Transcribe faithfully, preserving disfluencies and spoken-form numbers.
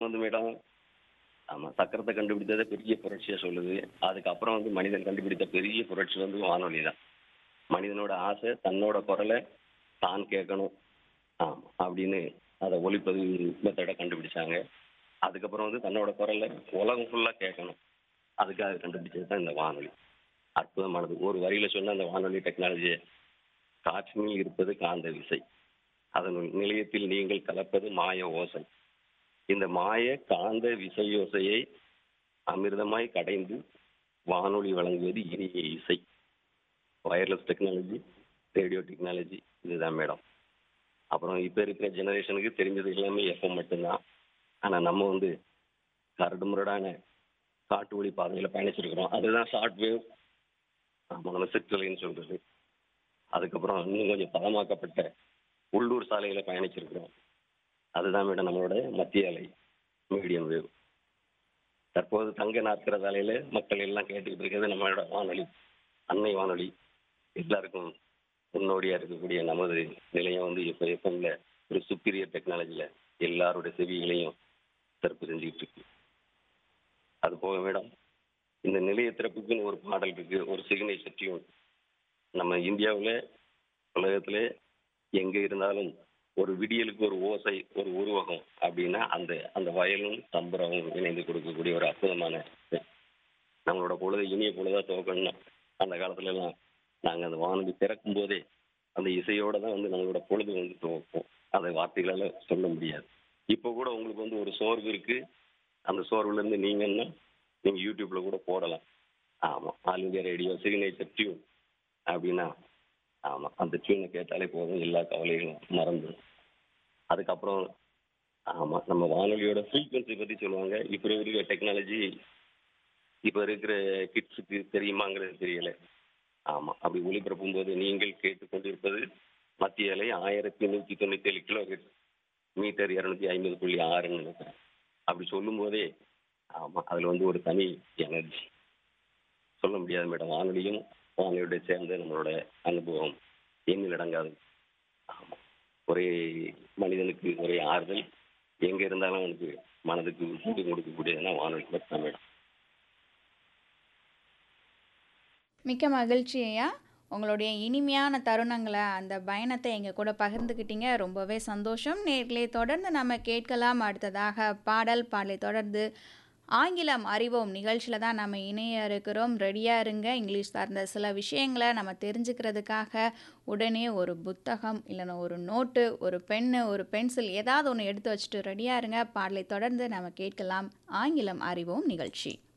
வந்து மேடம் ஆமா சக்கரத்தை கண்டுபிடித்ததே பெரிய புரட்சியா சொல்லுது. அதுக்கப்புறம் வந்து மனிதன் கண்டுபிடித்த பெரிய புரட்சி வந்து வானொலி தான். மனிதனோட ஆசை தன்னோட குரலை தான் கேட்கணும். ஆமா அப்படின்னு அதை ஒளிப்பதிவு மெத்தடை கண்டுபிடிச்சாங்க. அதுக்கப்புறம் வந்து தன்னோட குரலை உலகம் ஃபுல்லா கேட்கணும். அதுக்காக கண்டுபிடிச்சது தான் இந்த வானொலி. அற்புதமானது. ஒரு வரியில சொன்ன அந்த வானொலி டெக்னாலஜி காற்றினில் இருப்பது காந்த விசை. அதன் நிலையத்தில் நீங்கள் கலப்பது மாய ஓசை. இந்த மாய காந்த விசையோசையை அமிர்தமாய் கடைந்து வானொலி வழங்குவது இனிய இசை. வயர்லெஸ் டெக்னாலஜி, ரேடியோ டெக்னாலஜி இதுதான் மேடம். அப்புறம் இப்போ இருக்கிற ஜெனரேஷனுக்கு தெரிஞ்சது எல்லாமே எஃப்எம் மட்டும்தான். ஆனால் நம்ம வந்து கரடு முரடான காட்டு வழி பாதையில் பயணிச்சிருக்கிறோம். அதுதான் ஷார்ட் வேவ். ஆமாம், நம்ம சிற்றலைன்னு சொல்றது. அதுக்கப்புறம் இன்னும் கொஞ்சம் பதமாக்கப்பட்ட உள்ளூர் சாலையில பயணிச்சிருக்கிறோம். அதுதான் மேடம் நம்மளோட மத்திய அலை மீடியம் வேவ். தற்போது தங்க நாற்கிற சாலையில மக்கள் எல்லாம் கேட்டுக்கிட்டு இருக்கிறது நம்மளோட வானொலி, அன்னை வானொலி. எல்லாருக்கும் முன்னோடியா இருக்கக்கூடிய நமது நிலையம் வந்து இப்போ எஃப்எம்ல ஒரு சுப்பீரியர் டெக்னாலஜில எல்லாருடைய செவிகளையும் சிறப்பு செஞ்சுக்கிட்டு இருக்கு. அது போக மேடம் இந்த நிலைய திறப்புக்குன்னு ஒரு பாடல் இருக்கு, ஒரு சிக்னேச்சர் டியூன். நம்ம இந்தியாவில் உலகத்திலே எங்க இருந்தாலும் ஒரு விடியலுக்கு ஒரு ஓசை, ஒரு உருவகம் அப்படின்னா அந்த அந்த வயலும் தம்புரமும் இணைந்து கொடுக்கக்கூடிய ஒரு அற்புதமான இது. நம்மளோட பொழுது இனிய பொழுதா துவக்கணும். அந்த காலத்துல எல்லாம் நாங்க அந்த வானொலி திறக்கும் போதே அந்த இசையோட தான் வந்து நம்மளோட பொழுது வந்து துவப்போம். அதை வார்த்தைகளால சொல்ல முடியாது. இப்போ கூட உங்களுக்கு வந்து ஒரு சோர்வு இருக்கு. அந்த சோர்வுல இருந்து நீங்கன்னா நீங்க யூடியூப்ல கூட போடலாம். ஆமா, all India radio signature tune அப்படின்னா ஆமா அந்த டியூனை கேட்டாலே போதும், எல்லா கவலைகளும் மறந்துடும். அதுக்கப்புறம் ஆமா நம்ம வானொலியோட ஃப்ரீக்வன்சி பத்தி சொல்லுவாங்க. இப்போ இருக்கிற டெக்னாலஜி இப்போ இருக்கிற கிட்ஸுக்கு தெரியுமாங்கிறது தெரியல. ஆமா அப்படி ஒளிபரப்பும் போது நீங்கள் கேட்டுக்கொண்டிருப்பது மத்திய அலை ஆயிரத்தி நூத்தி தொண்ணூத்தி ஏழு கிலோ ஹெர்ட்ஸ், மீட்டர் இருநூத்தி ஐம்பது புள்ளி ஆறுன்னு நினைக்கிறேன். அப்படி சொல்லும் போதே ஆமா அதுல வந்து ஒரு தனி எனர்ஜி சொல்ல முடியாது மேடம். வானொலியும் வானொலியோட சேர்ந்த நம்மளோட அனுபவம் எண்ணில் அடங்காது. ஆமா ஒரே மனிதனுக்கு ஒரே ஆறுதல் எங்க இருந்தாலும் அவனுக்கு மனதுக்கு சூடு கொடுக்கக்கூடியதுன்னா வானொலி மட்டும் மேடம். மிக்க மகிழ்ச்சி ஐயா. உங்களுடைய இனிமையான தருணங்களை அந்த பயணத்தை எங்கள் கூட பகிர்ந்துக்கிட்டீங்க. ரொம்பவே சந்தோஷம். நேர்களே தொடர்ந்து நம்ம கேட்கலாம். அடுத்ததாக பாடல் பாடலை தொடர்ந்து ஆங்கிலம் அறிவோம் நிகழ்ச்சியில் தான் நம்ம இணைய இருக்கிறோம். ரெடியாக இருங்க. இங்கிலீஷ் சார்ந்த சில விஷயங்களை நம்ம தெரிஞ்சுக்கிறதுக்காக உடனே ஒரு புத்தகம் இல்லைன்னா ஒரு நோட்டு, ஒரு பென்னு, ஒரு பென்சில் ஏதாவது ஒன்று எடுத்து வச்சுட்டு ரெடியாக இருங்க. பாடலை தொடர்ந்து நம்ம கேட்கலாம் ஆங்கிலம் அறிவோம் நிகழ்ச்சி.